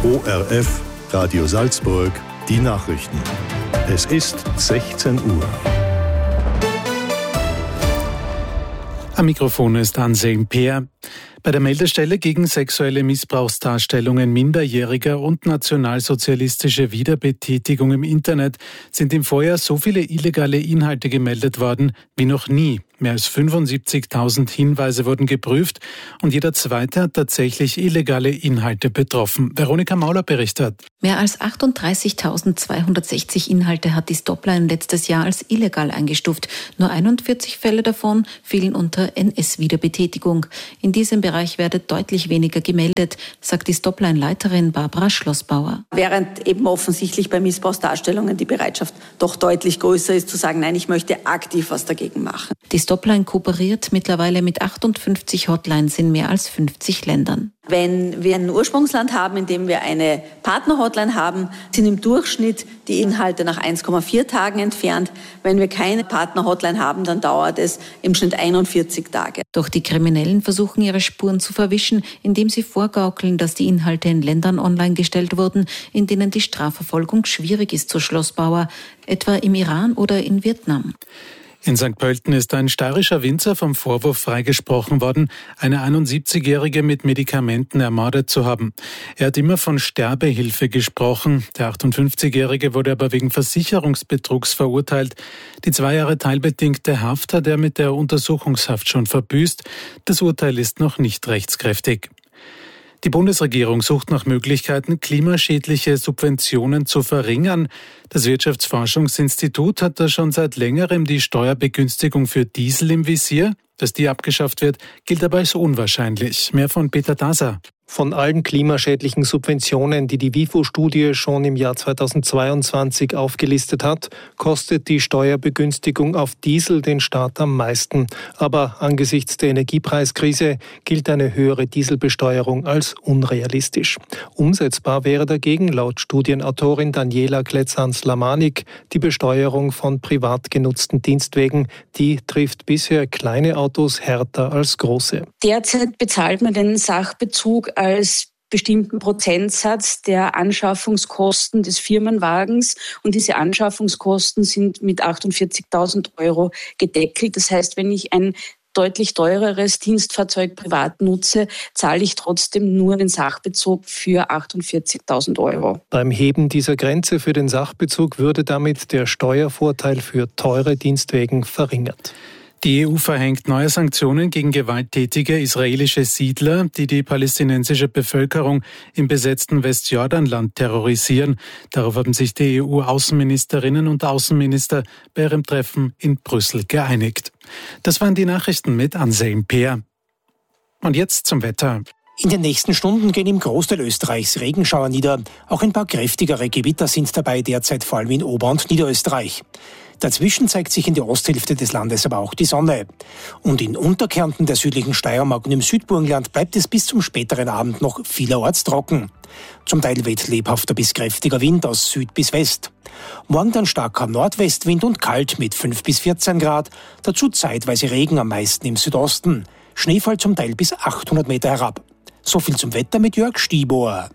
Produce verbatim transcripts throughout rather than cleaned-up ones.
O R F, Radio Salzburg, die Nachrichten. Es ist sechzehn Uhr. Am Mikrofon ist Anselm Peer. Bei der Meldestelle gegen sexuelle Missbrauchsdarstellungen Minderjähriger und nationalsozialistische Wiederbetätigung im Internet sind im Vorjahr so viele illegale Inhalte gemeldet worden wie noch nie. Mehr als fünfundsiebzigtausend Hinweise wurden geprüft und jeder Zweite hat tatsächlich illegale Inhalte betroffen. Veronika Mauler berichtet. Mehr als achtunddreißigtausendzweihundertsechzig Inhalte hat die Stopline letztes Jahr als illegal eingestuft. Nur einundvierzig Fälle davon fielen unter N S-Wiederbetätigung. In diesem Bereich werde deutlich weniger gemeldet, sagt die Stopline-Leiterin Barbara Schlossbauer. Während eben offensichtlich bei Missbrauchsdarstellungen die Bereitschaft doch deutlich größer ist, zu sagen, nein, ich möchte aktiv was dagegen machen. Die Stopline kooperiert mittlerweile mit achtundfünfzig Hotlines in mehr als fünfzig Ländern. Wenn wir ein Ursprungsland haben, in dem wir eine Partner-Hotline haben, sind im Durchschnitt die Inhalte nach eins Komma vier Tagen entfernt. Wenn wir keine Partner-Hotline haben, dann dauert es im Schnitt einundvierzig Tage. Doch die Kriminellen versuchen ihre Spuren zu verwischen, indem sie vorgaukeln, dass die Inhalte in Ländern online gestellt wurden, in denen die Strafverfolgung schwierig ist, so Schlossbauer, etwa im Iran oder in Vietnam. In Sankt Pölten ist ein steirischer Winzer vom Vorwurf freigesprochen worden, eine einundsiebzigjährige mit Medikamenten ermordet zu haben. Er hat immer von Sterbehilfe gesprochen. Der achtundfünfzigjährige wurde aber wegen Versicherungsbetrugs verurteilt. Die zwei Jahre teilbedingte Haft hat er mit der Untersuchungshaft schon verbüßt. Das Urteil ist noch nicht rechtskräftig. Die Bundesregierung sucht nach Möglichkeiten, klimaschädliche Subventionen zu verringern. Das Wirtschaftsforschungsinstitut hat da schon seit längerem die Steuerbegünstigung für Diesel im Visier. Dass die abgeschafft wird, gilt aber als unwahrscheinlich. Mehr von Peter Daser. Von allen klimaschädlichen Subventionen, die die WIFO-Studie schon im Jahr zweitausendzweiundzwanzig aufgelistet hat, kostet die Steuerbegünstigung auf Diesel den Staat am meisten. Aber angesichts der Energiepreiskrise gilt eine höhere Dieselbesteuerung als unrealistisch. Umsetzbar wäre dagegen laut Studienautorin Daniela Kletzhans-Lamanik die Besteuerung von privat genutzten Dienstwegen. Die trifft bisher kleine Autos härter als große. Derzeit bezahlt man den Sachbezug als bestimmten Prozentsatz der Anschaffungskosten des Firmenwagens und diese Anschaffungskosten sind mit achtundvierzigtausend Euro gedeckelt. Das heißt, wenn ich ein deutlich teureres Dienstfahrzeug privat nutze, zahle ich trotzdem nur den Sachbezug für achtundvierzigtausend Euro. Beim Heben dieser Grenze für den Sachbezug würde damit der Steuervorteil für teure Dienstwegen verringert. Die E U verhängt neue Sanktionen gegen gewalttätige israelische Siedler, die die palästinensische Bevölkerung im besetzten Westjordanland terrorisieren. Darauf haben sich die E U-Außenministerinnen und Außenminister bei ihrem Treffen in Brüssel geeinigt. Das waren die Nachrichten mit Anselm Peer. Und jetzt zum Wetter. In den nächsten Stunden gehen im Großteil Österreichs Regenschauer nieder. Auch ein paar kräftigere Gewitter sind dabei, derzeit vor allem in Ober- und Niederösterreich. Dazwischen zeigt sich in der Osthälfte des Landes aber auch die Sonne. Und in Unterkärnten der südlichen Steiermark und im Südburgenland bleibt es bis zum späteren Abend noch vielerorts trocken. Zum Teil weht lebhafter bis kräftiger Wind aus Süd bis West. Morgen dann starker Nordwestwind und kalt mit fünf bis vierzehn Grad. Dazu zeitweise Regen am meisten im Südosten. Schneefall zum Teil bis achthundert Meter herab. So viel zum Wetter mit Jörg Stiebohr.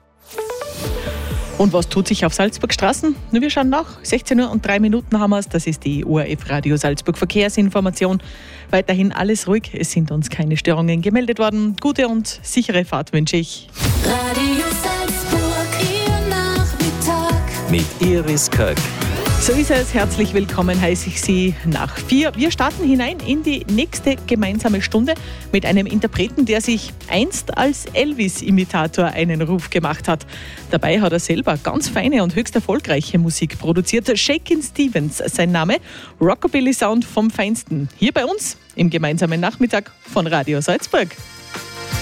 Und was tut sich auf Salzburg Straßen? Nur wir schauen nach. sechzehn Uhr und drei Minuten haben wir es. Das ist die O R F Radio Salzburg Verkehrsinformation. Weiterhin alles ruhig. Es sind uns keine Störungen gemeldet worden. Gute und sichere Fahrt wünsche ich. Radio Salzburg, Ihr Nachmittag. Mit Iris Köck. So ist es. Herzlich willkommen heiße ich Sie nach vier. Wir starten hinein in die nächste gemeinsame Stunde mit einem Interpreten, der sich einst als Elvis-Imitator einen Ruf gemacht hat. Dabei hat er selber ganz feine und höchst erfolgreiche Musik produziert. Shakin' Stevens, sein Name, Rockabilly Sound vom Feinsten. Hier bei uns im gemeinsamen Nachmittag von Radio Salzburg.